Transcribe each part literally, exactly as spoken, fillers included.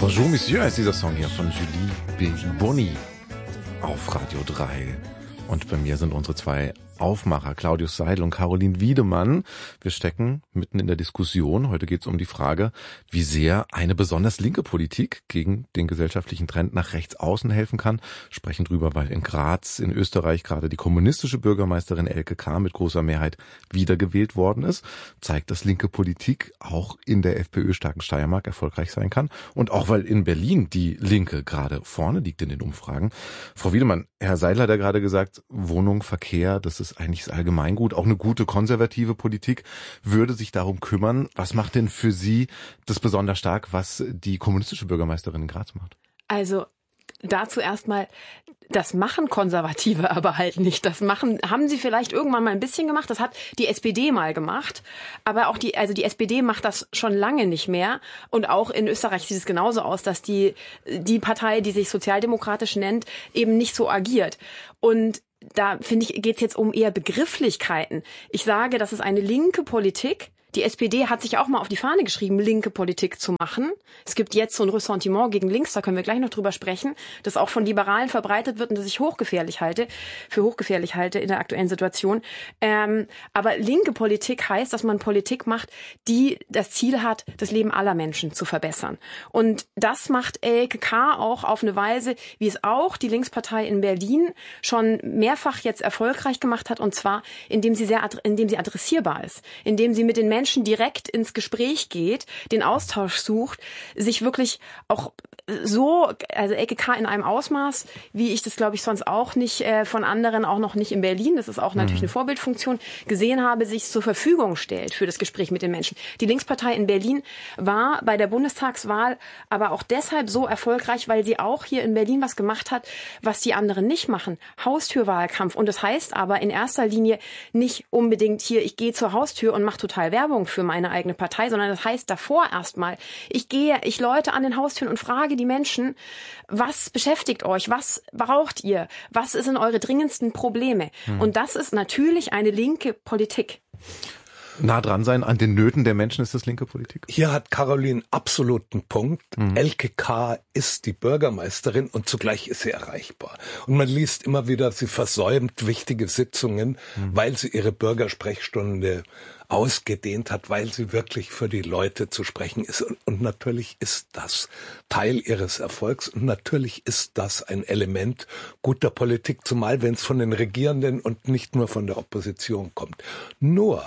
Bonjour Monsieur ist dieser Song hier von Julie B. Boni auf Radio drei. Und bei mir sind unsere zwei Aufmacher, Claudius Seidel und Caroline Wiedemann. Wir stecken mitten in der Diskussion. Heute geht es um die Frage, wie sehr eine besonders linke Politik gegen den gesellschaftlichen Trend nach rechts außen helfen kann. Sprechen drüber, weil in Graz in Österreich gerade die kommunistische Bürgermeisterin Elke K. mit großer Mehrheit wiedergewählt worden ist. Zeigt, dass linke Politik auch in der FPÖ-starken Steiermark erfolgreich sein kann. Und auch, weil in Berlin die Linke gerade vorne liegt in den Umfragen. Frau Wiedemann, Herr Seidel hat ja gerade gesagt, Wohnung, Verkehr, das ist eigentlich das Allgemeingut. Auch eine gute konservative Politik würde sich darum kümmern. Was macht denn für Sie das besonders stark, was die kommunistische Bürgermeisterin in Graz macht? Also dazu erstmal, das machen Konservative aber halt nicht. Das machen, haben sie vielleicht irgendwann mal ein bisschen gemacht. Das hat die S P D mal gemacht. Aber auch die, also die S P D macht das schon lange nicht mehr. Und auch in Österreich sieht es genauso aus, dass die, die Partei, die sich sozialdemokratisch nennt, eben nicht so agiert. Und da, finde ich, geht es jetzt um eher Begrifflichkeiten. Ich sage, das ist eine linke Politik. Die S P D hat sich auch mal auf die Fahne geschrieben, linke Politik zu machen. Es gibt jetzt so ein Ressentiment gegen links, da können wir gleich noch drüber sprechen, das auch von Liberalen verbreitet wird und das ich hochgefährlich halte, für hochgefährlich halte in der aktuellen Situation. Ähm, aber linke Politik heißt, dass man Politik macht, die das Ziel hat, das Leben aller Menschen zu verbessern. Und das macht Elke K. auch auf eine Weise, wie es auch die Linkspartei in Berlin schon mehrfach jetzt erfolgreich gemacht hat, und zwar indem sie sehr, indem sie adressierbar ist, indem sie mit den Menschen Menschen direkt ins Gespräch geht, den Austausch sucht, sich wirklich auch so, also Elke K. in einem Ausmaß, wie ich das, glaube ich, sonst auch nicht äh, von anderen, auch noch nicht in Berlin, das ist auch natürlich eine Vorbildfunktion, gesehen habe, sich zur Verfügung stellt für das Gespräch mit den Menschen. Die Linkspartei in Berlin war bei der Bundestagswahl aber auch deshalb so erfolgreich, weil sie auch hier in Berlin was gemacht hat, was die anderen nicht machen. Haustürwahlkampf. Und das heißt aber in erster Linie nicht unbedingt hier, ich gehe zur Haustür und mache total Werbung für meine eigene Partei, sondern das heißt davor erstmal, ich gehe, ich läute an den Haustüren und frage die Menschen, was beschäftigt euch, was braucht ihr, was sind eure dringendsten Probleme? Hm. Und das ist natürlich eine linke Politik. Nah dran sein an den Nöten der Menschen, ist das linke Politik? Hier hat Caroline absoluten Punkt. Mhm. Elke K. ist die Bürgermeisterin und zugleich ist sie erreichbar. Und man liest immer wieder, sie versäumt wichtige Sitzungen, mhm. weil sie ihre Bürgersprechstunde ausgedehnt hat, weil sie wirklich für die Leute zu sprechen ist. Und, und natürlich ist das Teil ihres Erfolgs und natürlich ist das ein Element guter Politik, zumal wenn es von den Regierenden und nicht nur von der Opposition kommt. Nur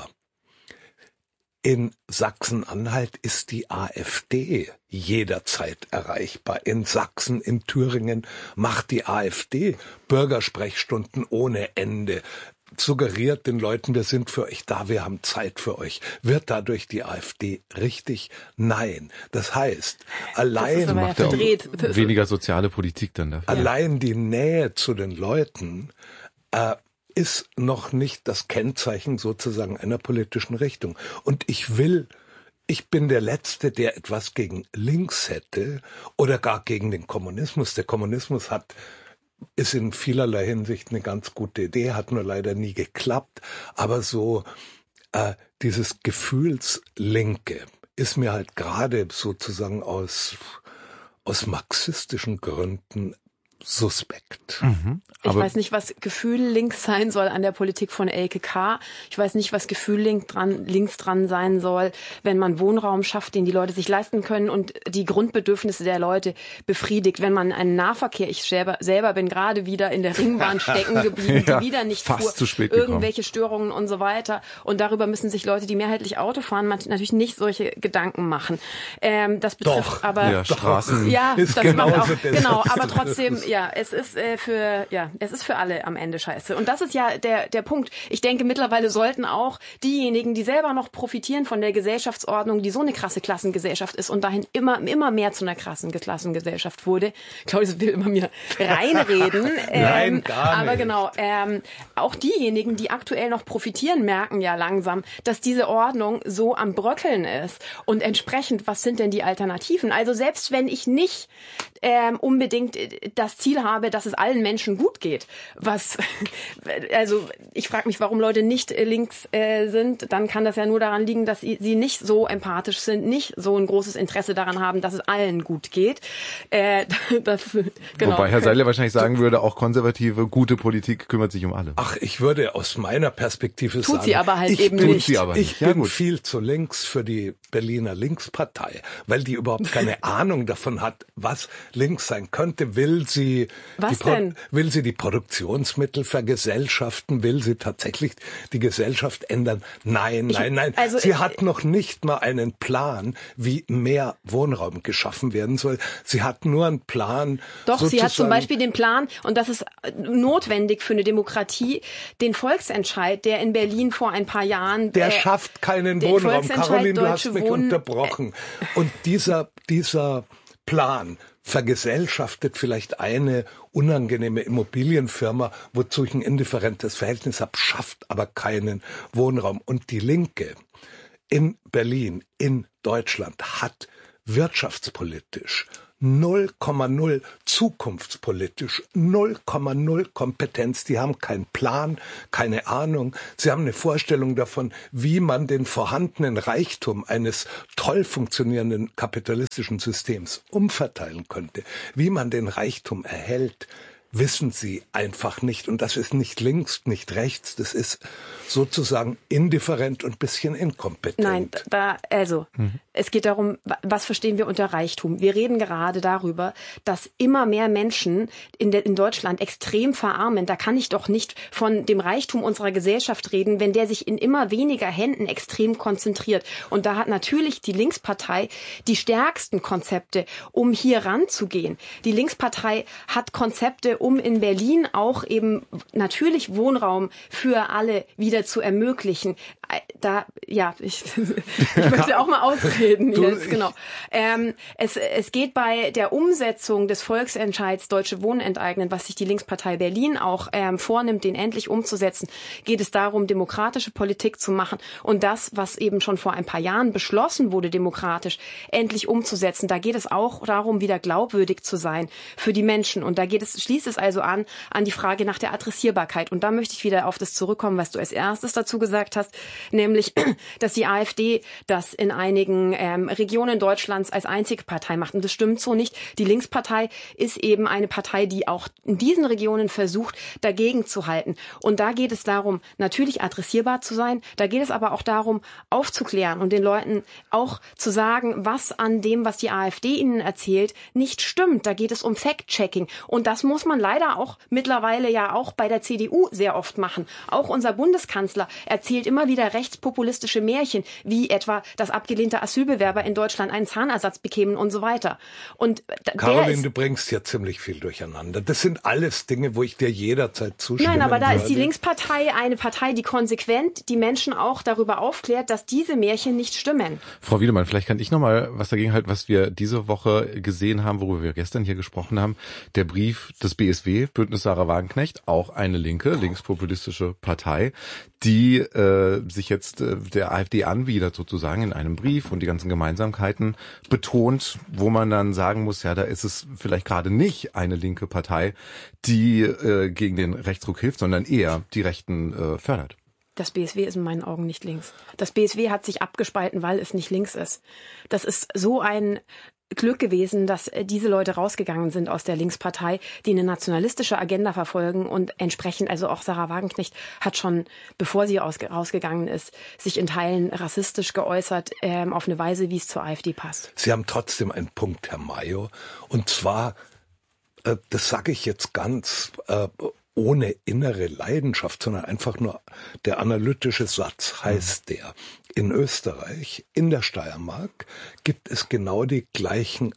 in Sachsen-Anhalt ist die AfD jederzeit erreichbar. In Sachsen, in Thüringen macht die AfD Bürgersprechstunden ohne Ende. Suggeriert den Leuten, wir sind für euch da, wir haben Zeit für euch. Wird dadurch die AfD richtig? Nein. Das heißt, allein das macht ja er weniger soziale Politik dann dafür. Allein die Nähe zu den Leuten äh, ist noch nicht das Kennzeichen sozusagen einer politischen Richtung. Und ich will, ich bin der Letzte, der etwas gegen links hätte oder gar gegen den Kommunismus. Der Kommunismus hat ist in vielerlei Hinsicht eine ganz gute Idee, hat nur leider nie geklappt. Aber so äh, dieses Gefühlslinke ist mir halt gerade sozusagen aus, aus marxistischen Gründen suspekt. Mhm, ich weiß nicht, was Gefühl links sein soll an der Politik von Elke K. Ich weiß nicht, was Gefühl links dran, links dran sein soll, wenn man Wohnraum schafft, den die Leute sich leisten können und die Grundbedürfnisse der Leute befriedigt. Wenn man einen Nahverkehr, ich selber, selber bin gerade wieder in der Ringbahn stecken geblieben, ja, die wieder nicht fuhr, irgendwelche Störungen und so weiter. Und darüber müssen sich Leute, die mehrheitlich Auto fahren, natürlich nicht solche Gedanken machen. Ähm, das betrifft Doch, aber ja, Straßen. Ja, ist das genauso macht auch, genau, aber trotzdem, ja, es ist äh, für, ja, es ist für alle am Ende scheiße. Und das ist ja der, der Punkt. Ich denke, mittlerweile sollten auch diejenigen, die selber noch profitieren von der Gesellschaftsordnung, die so eine krasse Klassengesellschaft ist und dahin immer, immer mehr zu einer krassen Klassengesellschaft wurde. Claudius will immer mir reinreden. ähm, Nein, gar nicht. Aber genau, ähm, auch diejenigen, die aktuell noch profitieren, merken ja langsam, dass diese Ordnung so am Bröckeln ist. Und entsprechend, was sind denn die Alternativen? Also selbst wenn ich nicht ähm, unbedingt das das Ziel habe, dass es allen Menschen gut geht. Was, also ich frage mich, warum Leute nicht links äh, sind. Dann kann das ja nur daran liegen, dass sie, sie nicht so empathisch sind, nicht so ein großes Interesse daran haben, dass es allen gut geht. Äh, das, genau. Wobei Herr Seidler wahrscheinlich sagen würde, auch konservative, gute Politik kümmert sich um alle. Ach, ich würde aus meiner Perspektive Tut sagen... Tut sie aber halt ich eben bin, nicht. Sie aber nicht. Ich ja, bin gut. viel zu links für die Berliner Linkspartei, weil die überhaupt keine Ahnung davon hat, was links sein könnte. Will sie, was die Pro- denn? will sie die Produktionsmittel vergesellschaften? Will sie tatsächlich die Gesellschaft ändern? Nein, nein, nein. Ich, also sie ich, hat noch nicht mal einen Plan, wie mehr Wohnraum geschaffen werden soll. Sie hat nur einen Plan. Doch, sie hat zum sozusagen- Beispiel den Plan, und das ist notwendig für eine Demokratie, den Volksentscheid, der in Berlin vor ein paar Jahren... Der äh, schafft keinen den Wohnraum. Volksentscheid Caroline, du hast Deutsche mich Wohnen- unterbrochen. Und dieser, dieser Plan vergesellschaftet vielleicht eine unangenehme Immobilienfirma, wozu ich ein indifferentes Verhältnis habe, schafft aber keinen Wohnraum. Und die Linke in Berlin, in Deutschland, hat wirtschaftspolitisch null Komma null zukunftspolitisch, null Komma null Kompetenz. Die haben keinen Plan, keine Ahnung. Sie haben eine Vorstellung davon, wie man den vorhandenen Reichtum eines toll funktionierenden kapitalistischen Systems umverteilen könnte. Wie man den Reichtum erhält, wissen sie einfach nicht. Und das ist nicht links, nicht rechts. Das ist sozusagen indifferent und bisschen inkompetent. Nein, da, also, mhm. es geht darum, was verstehen wir unter Reichtum? Wir reden gerade darüber, dass immer mehr Menschen in, der, in Deutschland extrem verarmen. Da kann ich doch nicht von dem Reichtum unserer Gesellschaft reden, wenn der sich in immer weniger Händen extrem konzentriert. Und da hat natürlich die Linkspartei die stärksten Konzepte, um hier ranzugehen. Die Linkspartei hat Konzepte, um in Berlin auch eben natürlich Wohnraum für alle wieder zu ermöglichen. Da, ja, ich, ich möchte auch mal ausreden du, jetzt, genau. Ähm, es, es geht bei der Umsetzung des Volksentscheids Deutsche Wohnen enteignen, was sich die Linkspartei Berlin auch ähm, vornimmt, den endlich umzusetzen, geht es darum, demokratische Politik zu machen und das, was eben schon vor ein paar Jahren beschlossen wurde, demokratisch, endlich umzusetzen. Da geht es auch darum, wieder glaubwürdig zu sein für die Menschen. Und da geht es, schließt es also an, an die Frage nach der Adressierbarkeit. Und da möchte ich wieder auf das zurückkommen, was du als erstes dazu gesagt hast, nämlich, dass die AfD das in einigen ähm, Regionen Deutschlands als einzige Partei macht. Und das stimmt so nicht. Die Linkspartei ist eben eine Partei, die auch in diesen Regionen versucht, dagegen zu halten. Und da geht es darum, natürlich adressierbar zu sein. Da geht es aber auch darum, aufzuklären und den Leuten auch zu sagen, was an dem, was die AfD ihnen erzählt, nicht stimmt. Da geht es um Fact-Checking. Und das muss man leider auch mittlerweile ja auch bei der C D U sehr oft machen. Auch unser Bundeskanzler erzählt immer wieder rechtspopulistische Märchen, wie etwa, dass abgelehnte Asylbewerber in Deutschland einen Zahnersatz bekämen und so weiter. Und Caroline, du bringst ja ziemlich viel durcheinander. Das sind alles Dinge, wo ich dir jederzeit zustimmen würde. Nein, aber da würde. Ist die Linkspartei eine Partei, die konsequent die Menschen auch darüber aufklärt, dass diese Märchen nicht stimmen. Frau Wiedemann, vielleicht kann ich noch mal was dagegen halten, was wir diese Woche gesehen haben, worüber wir gestern hier gesprochen haben. Der Brief des B S W, Bündnis Sarah Wagenknecht, auch eine linke, linkspopulistische Partei, die äh, sich jetzt äh, der AfD anbietet sozusagen in einem Brief und die ganzen Gemeinsamkeiten betont, wo man dann sagen muss, ja, da ist es vielleicht gerade nicht eine linke Partei, die äh, gegen den Rechtsruck hilft, sondern eher die Rechten äh, fördert. Das B S W ist in meinen Augen nicht links. Das B S W hat sich abgespalten, weil es nicht links ist. Das ist so ein Glück gewesen, dass diese Leute rausgegangen sind aus der Linkspartei, die eine nationalistische Agenda verfolgen und entsprechend, also auch Sarah Wagenknecht hat schon, bevor sie rausgegangen ist, sich in Teilen rassistisch geäußert, ähm, auf eine Weise, wie es zur AfD passt. Sie haben trotzdem einen Punkt, Herr Mayo, und zwar, äh, das sage ich jetzt ganz äh, ohne innere Leidenschaft, sondern einfach nur der analytische Satz heißt der: In Österreich, in der Steiermark, gibt es genau die gleichen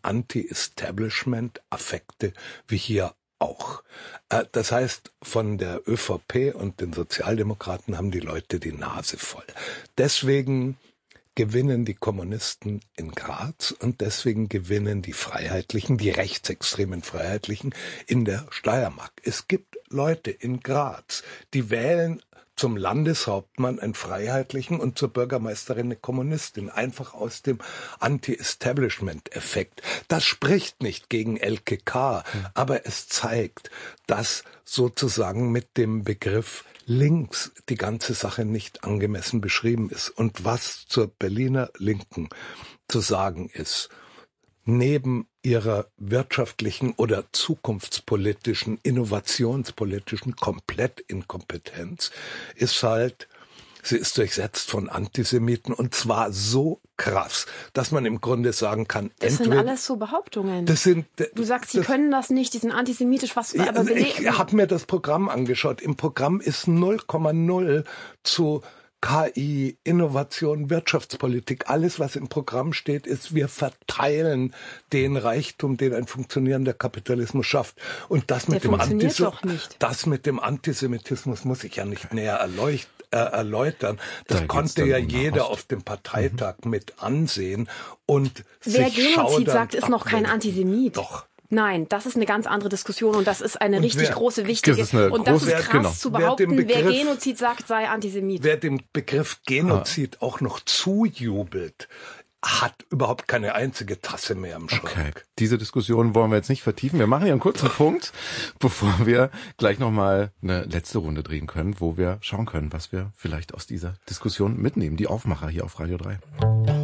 Anti-Establishment-Affekte wie hier auch. Das heißt, von der ÖVP und den Sozialdemokraten haben die Leute die Nase voll. Deswegen gewinnen die Kommunisten in Graz und deswegen gewinnen die Freiheitlichen, die rechtsextremen Freiheitlichen in der Steiermark. Es gibt Leute in Graz, die wählen zum Landeshauptmann einen Freiheitlichen und zur Bürgermeisterin eine Kommunistin, einfach aus dem Anti-Establishment-Effekt. Das spricht nicht gegen Elke K., aber es zeigt, dass sozusagen mit dem Begriff links die ganze Sache nicht angemessen beschrieben ist. Und was zur Berliner Linken zu sagen ist, neben ihrer wirtschaftlichen oder zukunftspolitischen, innovationspolitischen Komplettinkompetenz ist halt, sie ist durchsetzt von Antisemiten und zwar so krass, dass man im Grunde sagen kann, das entweder, sind alles so Behauptungen. Das sind, du sagst, sie das, können das nicht, die sind antisemitisch. Was? Ja, aber ich habe mir das Programm angeschaut. Im Programm ist null Komma null zu K I, Innovation, Wirtschaftspolitik, alles, was im Programm steht, ist, wir verteilen den Reichtum, den ein funktionierender Kapitalismus schafft. Und das mit, dem, Antis- das mit dem Antisemitismus muss ich ja nicht näher erleuchten. Äh, erläutern. Das da konnte ja jeder auf dem Parteitag mhm. mit ansehen. Und wer Genozid sagt, ist noch kein Antisemit. Doch. Nein, das ist eine ganz andere Diskussion und das ist eine und richtig wer, große, wichtige. Das ist eine und das große, ist krass genau. zu behaupten, wer, Begriff, wer Genozid sagt, sei Antisemit. Wer dem Begriff Genozid ah. auch noch zujubelt, hat überhaupt keine einzige Tasse mehr im Schrank. Okay. Diese Diskussion wollen wir jetzt nicht vertiefen. Wir machen hier einen kurzen Punkt, bevor wir gleich nochmal eine letzte Runde drehen können, wo wir schauen können, was wir vielleicht aus dieser Diskussion mitnehmen. Die Aufmacher hier auf Radio drei.